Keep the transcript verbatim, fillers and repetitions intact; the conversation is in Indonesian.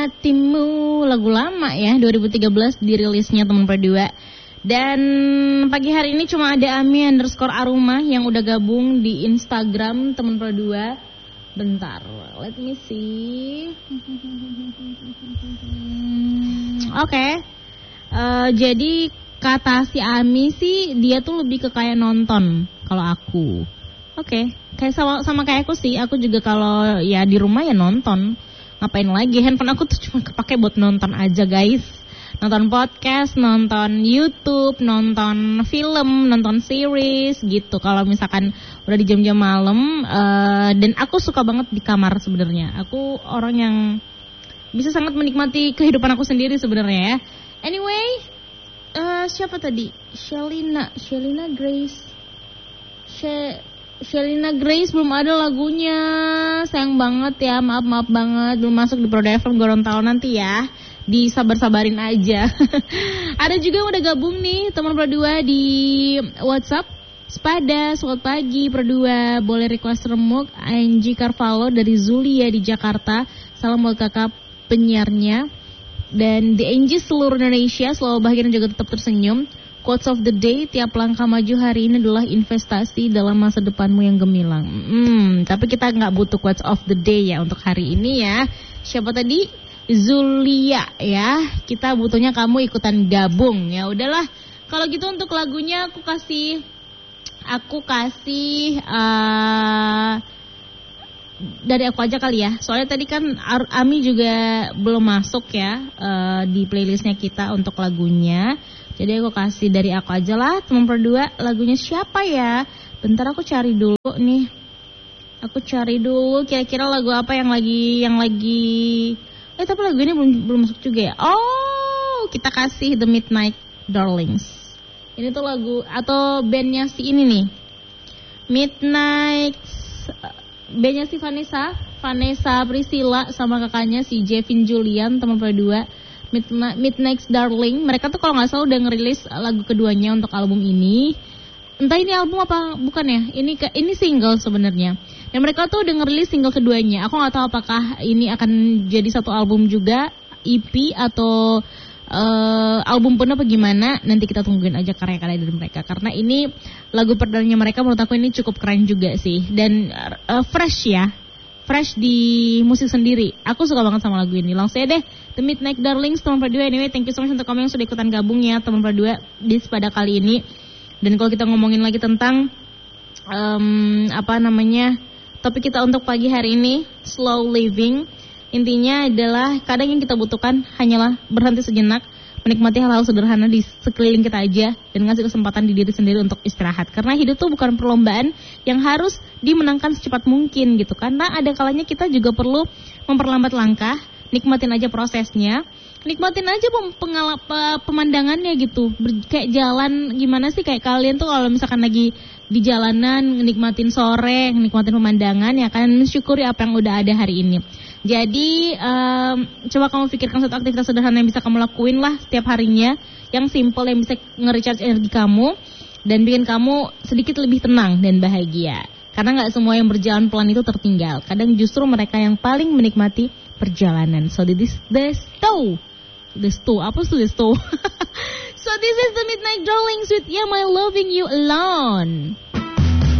hatimu, lagu lama ya, dua ribu tiga belas dirilisnya teman berdua. Dan pagi hari ini cuma ada Ami underscore Aruma yang udah gabung di Instagram teman berdua. Bentar, let me see. Oke, okay. uh, jadi kata si Ami sih dia tuh lebih ke kayak nonton kalau aku. Oke, okay. Kayak sama, sama kayak aku sih. Aku juga kalau ya di rumah ya nonton. Ngapain lagi? Handphone aku tuh cuma kepake buat nonton aja guys. Nonton podcast, nonton YouTube, nonton film, nonton series gitu. Kalau misalkan udah di jam-jam malam, uh, dan aku suka banget di kamar sebenarnya. Aku orang yang bisa sangat menikmati kehidupan aku sendiri sebenarnya ya. Anyway, uh, siapa tadi? Shelina, Shelina Grace. She Shelina Grace belum ada lagunya. Sayang banget ya, maaf-maaf banget belum masuk di Pro F M Gorontalo nanti ya. Disabar-sabarin aja. Ada juga yang udah gabung nih teman berdua di WhatsApp. Spada, selamat pagi berdua. Boleh request remuk Angie Carvalho dari Zulia di Jakarta. Salam buat kakak penyiarnya. Dan di Angie seluruh Indonesia selalu bahagia dan juga tetap tersenyum. Quotes of the day, tiap langkah maju hari ini adalah investasi dalam masa depanmu yang gemilang. Hmm, tapi kita nggak butuh quotes of the day ya untuk hari ini ya. Siapa tadi? Zulia ya. Kita butuhnya kamu ikutan gabung. Ya udahlah. Kalau gitu untuk lagunya aku kasih aku kasih uh, dari aku aja kali ya. Soalnya tadi kan Ami juga belum masuk ya uh, di playlistnya kita untuk lagunya. Jadi aku kasih dari aku aja lah teman berdua. Lagunya siapa ya? Bentar aku cari dulu nih. Aku cari dulu kira-kira lagu apa yang lagi yang lagi Eh tapi lagu ini belum belum masuk juga ya. Oh, kita kasih The Midnight Darlings. Ini tuh lagu atau bandnya si ini nih. Midnight, bandnya si Vanessa, Vanessa Priscilla sama kakaknya si Jevin Julian teman berdua. Midnight, Midnight Darling. Mereka tuh kalau nggak salah udah ngerilis lagu keduanya untuk album ini. Entah ini album apa bukan ya? Ini ini single sebenarnya. Dan mereka tuh udah ngerilis single keduanya. Aku nggak tahu apakah ini akan jadi satu album juga, E P atau uh, album penuh apa gimana. Nanti kita tungguin aja karya-karya dari mereka. Karena ini lagu perdananya mereka menurut aku ini cukup keren juga sih. Dan uh, fresh ya. Fresh di musik sendiri. Aku suka banget sama lagu ini. Langsung aja deh, The Midnight Darlings teman berdua. Anyway, thank you so much untuk kamu yang sudah ikutan gabung ya teman berdua di pada kali ini. Dan kalau kita ngomongin lagi tentang um, apa namanya topik kita untuk pagi hari ini, slow living. Intinya adalah kadang yang kita butuhkan hanyalah berhenti sejenak, menikmati hal-hal sederhana di sekeliling kita aja, dan ngasih kesempatan di diri sendiri untuk istirahat. Karena hidup tuh bukan perlombaan yang harus dimenangkan secepat mungkin gitu. Karena ada kalanya kita juga perlu memperlambat langkah, nikmatin aja prosesnya. Nikmatin aja pengalap pemandangannya gitu. Ber, kayak jalan gimana sih kayak kalian tuh kalau misalkan lagi di jalanan nikmatin sore, nikmatin pemandangan ya kan, mensyukuri apa yang udah ada hari ini. Jadi um, coba kamu pikirkan satu aktivitas sederhana yang bisa kamu lakuin lah setiap harinya, yang simple yang bisa nge-recharge energi kamu dan bikin kamu sedikit lebih tenang dan bahagia. Karena nggak semua yang berjalan pelan itu tertinggal. Kadang justru mereka yang paling menikmati perjalanan. So this the stow. The stow, apa sih the stow? So this is The Midnight Darlings with Yeah My Loving You Alone.